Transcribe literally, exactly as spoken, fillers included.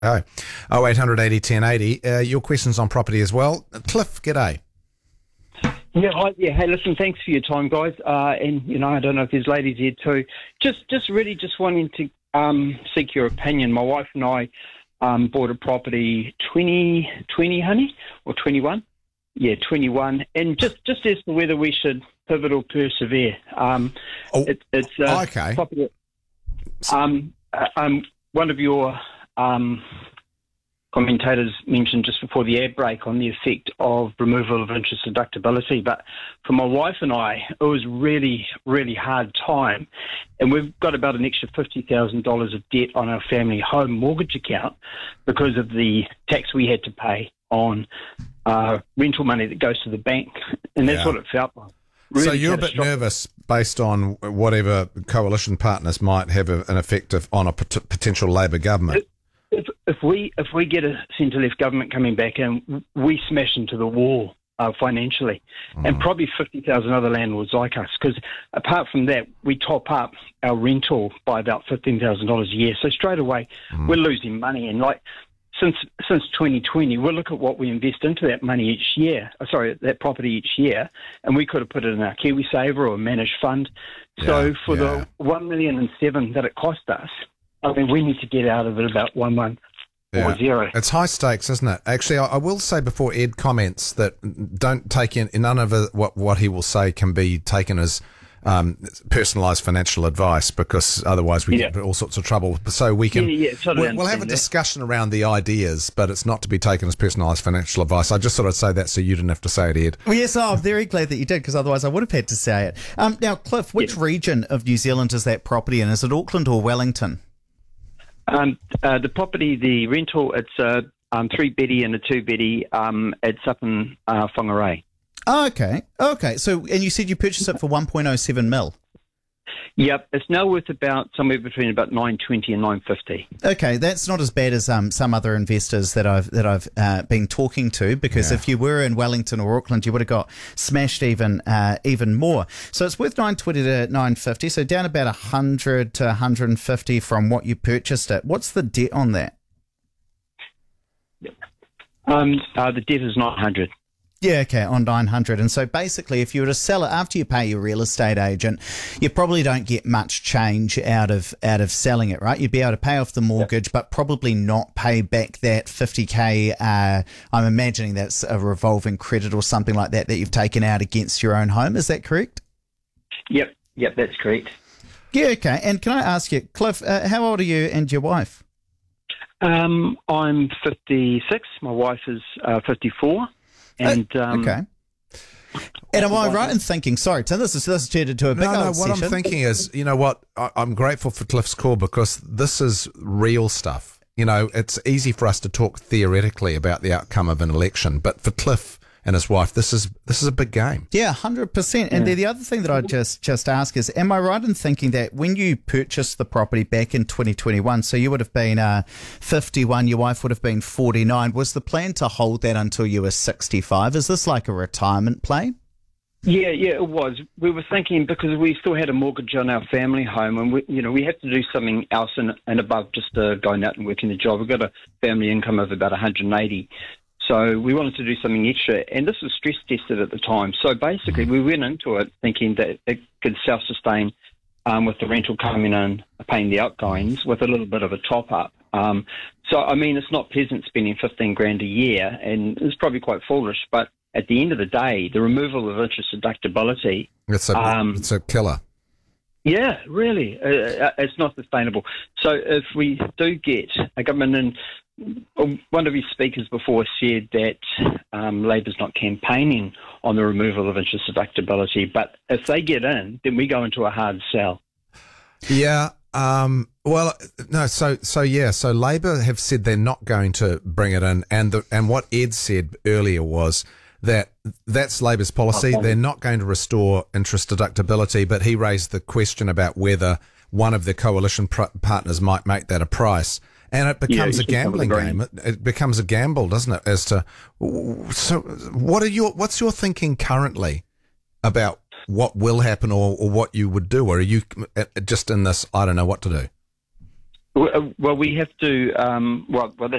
Oh, oh eight hundred eighty ten eighty. Uh, your questions on property as well. Cliff, g'day. Yeah, hi, yeah. Hey, listen, thanks for your time, guys. Uh, and you know, I don't know if there's ladies here too. Just, just really, just wanting to um, seek your opinion. My wife and I um, bought a property twenty twenty, honey, or twenty-one. Yeah, twenty-one, and just, just as to whether we should pivot or persevere. Um, oh, it, it's uh, okay. Property, um, uh, um, one of your um. commentators mentioned just before the ad break on the effect of removal of interest deductibility. But for my wife and I, it was really, really hard time. And we've got about an extra fifty thousand dollars of debt on our family home mortgage account because of the tax we had to pay on uh, rental money that goes to the bank. And that's Yeah. what it felt like. Really so you're a bit nervous based on whatever coalition partners might have a, an effect of, on a pot- potential Labor government. If, if we if we get a centre-left government coming back in, we smash into the wall uh, financially, mm. and probably fifty thousand other landlords like us, because apart from that, we top up our rental by about fifteen thousand dollars a year. So straight away, mm. we're losing money. And like since since twenty twenty, we'll look at what we invest into that money each year, uh, sorry, that property each year, and we could have put it in our KiwiSaver or a managed fund. Yeah, so for yeah. the one million and seven that it cost us, I mean, we need to get out of it about one one yeah. or zero. It's high stakes, isn't it? Actually, I, I will say before Ed comments that don't take in none of it, what what he will say can be taken as um, personalised financial advice, because otherwise we yeah. get into all sorts of trouble. So we can yeah, yeah, totally we'll, we'll have a that. discussion around the ideas, but it's not to be taken as personalised financial advice. I just thought I'd say that so you didn't have to say it, Ed. Well, yes, oh, I'm very glad that you did, because otherwise I would have had to say it. Um, now, Cliff, which yeah. region of New Zealand is that property in? Is it Auckland or Wellington? Um, uh, the property, the rental, it's a um, three-beddy and a two-beddy. Um, it's up in uh, Whangarei. Oh, okay. Okay. So, and you said you purchased it for one point oh seven mil. Yep, it's now worth about somewhere between about nine twenty and nine fifty. Okay, that's not as bad as um, some other investors that I've that I've uh, been talking to, because Yeah. if you were in Wellington or Auckland, you would have got smashed even uh, even more. So it's worth nine twenty to nine fifty, so down about one hundred to one hundred fifty from what you purchased it. What's the debt on that? Um, uh, the debt is nine hundred. Yeah, okay, on nine hundred. And so basically, if you were to sell it after you pay your real estate agent, you probably don't get much change out of out of selling it, right? You'd be able to pay off the mortgage, yep. but probably not pay back that fifty K. Uh, I'm imagining that's a revolving credit or something like that that you've taken out against your own home. Is that correct? Yep, yep, that's correct. Yeah, okay. And can I ask you, Cliff, uh, how old are you and your wife? Um, I'm fifty-six. My wife is uh, fifty-four. And, um, okay. And am I right in thinking, sorry, Tim, this is, this is turned into a big No, no, old what session. I'm thinking is, you know what, I, I'm grateful for Cliff's call, because this is real stuff. You know, it's easy for us to talk theoretically about the outcome of an election, but for Cliff and his wife, this is this is a big game. Yeah, one hundred percent. And Yeah. the, the other thing that I just just ask is, am I right in thinking that when you purchased the property back in twenty twenty-one, so you would have been uh, fifty-one, your wife would have been forty-nine, was the plan to hold that until you were sixty-five? Is this like a retirement plan? Yeah, yeah, it was. We were thinking, because we still had a mortgage on our family home, and we, you know, we had to do something else and, and above just uh, going out and working a job. We've got a family income of about one hundred eighty. So we wanted to do something extra, and this was stress tested at the time. So basically, we went into it thinking that it could self-sustain um, with the rental coming in, paying the outgoings, with a little bit of a top-up. Um, so, I mean, it's not pleasant spending fifteen grand a year, and it's probably quite foolish, but at the end of the day, the removal of interest deductibility... It's a, um, it's a killer. Yeah, really. Uh, it's not sustainable. So if we do get a government in... One of your speakers before said that um, Labor's not campaigning on the removal of interest deductibility, but if they get in, then we go into a hard sell. Yeah. Um, well, no. So, so yeah. So Labor have said they're not going to bring it in, and the and what Ed said earlier was that that's Labor's policy. Okay. They're not going to restore interest deductibility, but he raised the question about whether one of the coalition pr- partners might make that a price. And it becomes Yeah, a gambling game. It, it becomes a gamble, doesn't it? As to so, what are your what's your thinking currently about what will happen, or, or what you would do, or are you just in this? I don't know what to do. Well, we have to. Um, well, well,